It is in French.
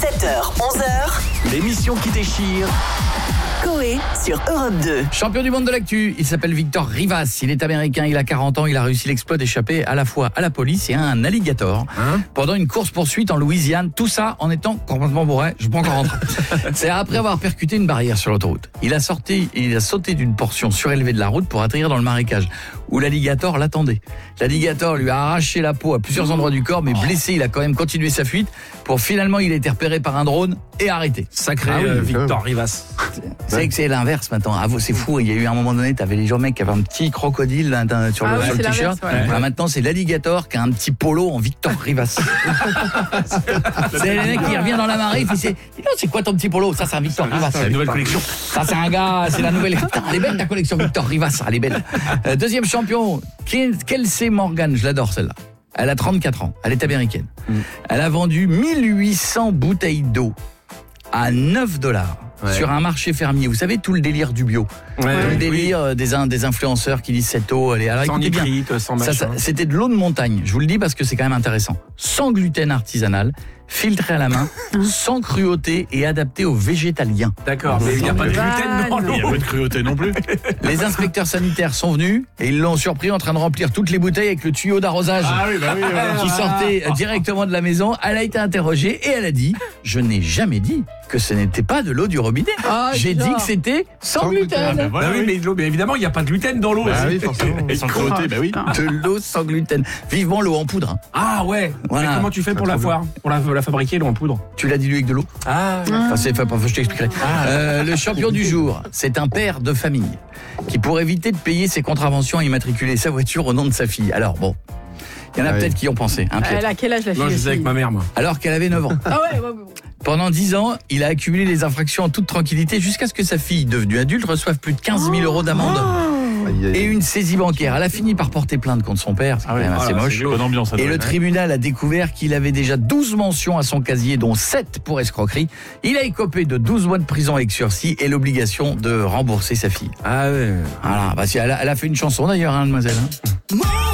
7h, 11h. L'émission qui déchire. Coé sur Europe 2. Champion du monde de l'actu, il s'appelle Victor Rivas, il est américain, il a 40 ans, il a réussi l'exploit d'échapper à la fois à la police et à un alligator pendant une course-poursuite en Louisiane, tout ça en étant complètement bourré, je peux encore rentrer. C'est après avoir percuté une barrière sur l'autoroute. Il a sauté d'une portion surélevée de la route pour atterrir dans le marécage, où l'alligator l'attendait. L'alligator lui a arraché la peau à plusieurs endroits du corps, mais blessé, il a quand même continué sa fuite, pour finalement il a été repéré par un drone et arrêté. Sacré Victor Rivas. C'est que c'est l'inverse maintenant. Ah, c'est fou, il y a eu un moment donné, t'avais les gens mecs qui avaient un petit crocodile là, sur le t-shirt. Ouais. Maintenant, c'est l'alligator qui a un petit polo en Victor Rivas. C'est le mec qui revient dans la marée, il fait c'est quoi ton petit polo? Ça, c'est un Victor Rivas. C'est la nouvelle collection. Ça, c'est un gars, c'est la nouvelle. Putain, elle est belle ta collection Victor Rivas, elle est belle. Deuxième champion, Kelsey Morgan, je l'adore celle-là. Elle a 34 ans, elle est américaine. Elle a vendu 1800 bouteilles d'eau à $9 sur un marché fermier. Vous savez, tout le délire du bio. Tout le délire des influenceurs qui disent cette eau, elle est... Alors, sans nitrite, sans machin. C'était de l'eau de montagne. Je vous le dis parce que c'est quand même intéressant. Sans gluten artisanal, filtré à la main, sans cruauté et adapté aux végétaliens. D'accord, mais il n'y a pas de gluten dans l'eau. Il n'y a pas de cruauté non plus. Les inspecteurs sanitaires sont venus et ils l'ont surpris en train de remplir toutes les bouteilles avec le tuyau d'arrosage qui sortait directement de la maison. Elle a été interrogée et elle a dit « Je n'ai jamais dit que ce n'était pas de l'eau du robinet. J'ai dit que c'était sans gluten. » Mais évidemment, il n'y a pas de gluten dans l'eau. Oui, forcément. Et sans cruauté, De l'eau sans gluten. Vivement l'eau en poudre. Ah ouais. Voilà. Mais comment tu fais pour la foire, pour la fabriquer, l'eau en poudre? Tu l'as dilué avec de l'eau. Je t'expliquerai. Le champion du jour, c'est un père de famille qui, pour éviter de payer ses contraventions, a immatriculé sa voiture au nom de sa fille. Alors bon, il y en a peut-être qui ont pensé. Elle a quel âge la fille? Non, je faisais avec ma mère, moi. Alors qu'elle avait 9 ans. Pendant 10 ans, il a accumulé les infractions en toute tranquillité jusqu'à ce que sa fille, devenue adulte, reçoive plus de 15 000 euros d'amende. Et une saisie bancaire. Elle a fini par porter plainte contre son père, c'est quand même assez moche. Bonne ambiance, et le tribunal a découvert qu'il avait déjà 12 mentions à son casier, dont 7 pour escroquerie. Il a écopé de 12 mois de prison avec sursis et l'obligation de rembourser sa fille. Ah ouais. Voilà, elle a fait une chanson d'ailleurs, mademoiselle.